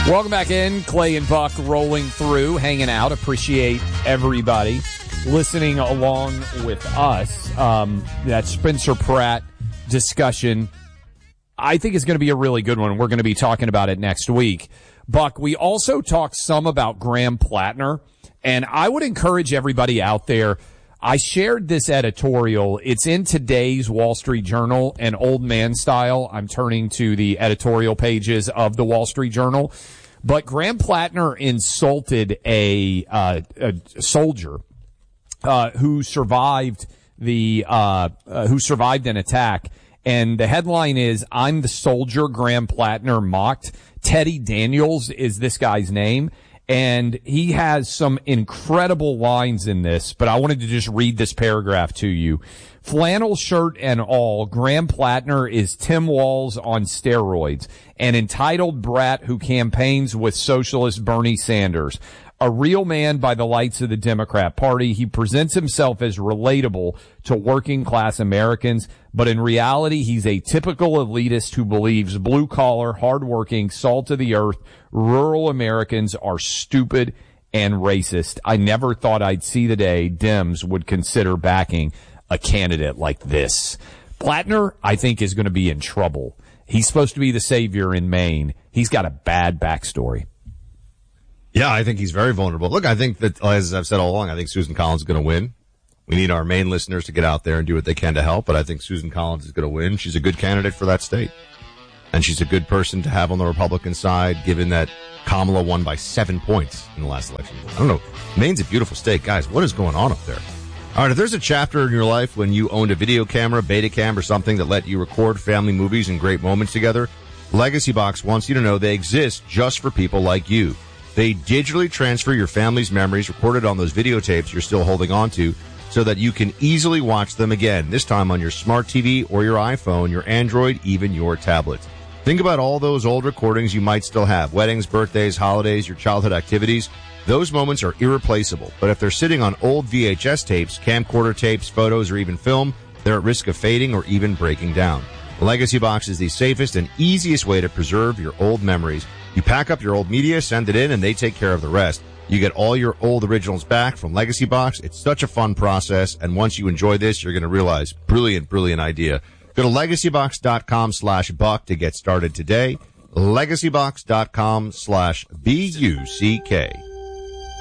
Welcome back in. Clay and Buck rolling through, hanging out. Appreciate everybody listening along with us. That Spencer Pratt discussion, I think, is going to be a really good one. We're going to be talking about it next week. Buck, we also talked some about Graham Plattner, and I would encourage everybody out there. I shared this editorial. It's in today's Wall Street Journal, and old man style, I'm turning to the editorial pages of the Wall Street Journal. But Graham Plattner insulted a soldier who survived an attack. And the headline is, "I'm the soldier Graham Plattner mocked." Teddy Daniels is this guy's name. And he has some incredible lines in this, but I wanted to just read this paragraph to you. Flannel shirt and all, Graham Plattner is Tim Walz on steroids, an entitled brat who campaigns with socialist Bernie Sanders. A real man by the lights of the Democrat Party, he presents himself as relatable to working class Americans, but in reality, he's a typical elitist who believes blue-collar, hard-working, salt-of-the-earth, rural Americans are stupid and racist. I never thought I'd see the day Dems would consider backing a candidate like this. Plattner, I think, is going to be in trouble. He's supposed to be the savior in Maine. He's got a bad backstory. Yeah, I think he's very vulnerable. Look, I think that, as I've said all along, I think Susan Collins is going to win. We need our Maine listeners to get out there and do what they can to help, but I think Susan Collins is going to win. She's a good candidate for that state. And she's a good person to have on the Republican side, given that Kamala won by 7 points in the last election. I don't know. Maine's a beautiful state. Guys, what is going on up there? All right, if there's a chapter in your life when you owned a video camera, Betacam, or something that let you record family movies and great moments together, Legacy Box wants you to know they exist just for people like you. They digitally transfer your family's memories recorded on those videotapes you're still holding on to so that you can easily watch them again, this time on your smart TV or your iPhone, your Android, even your tablet. Think about all those old recordings you might still have, weddings, birthdays, holidays, your childhood activities. Those moments are irreplaceable, but if they're sitting on old VHS tapes, camcorder tapes, photos, or even film, they're at risk of fading or even breaking down. Legacy Box is the safest and easiest way to preserve your old memories. You pack up your old media, send it in, and they take care of the rest. You get all your old originals back from Legacy Box. It's such a fun process, and once you enjoy this, you're going to realize, brilliant idea. Go to legacybox.com/buck to get started today. legacybox.com/BUCK.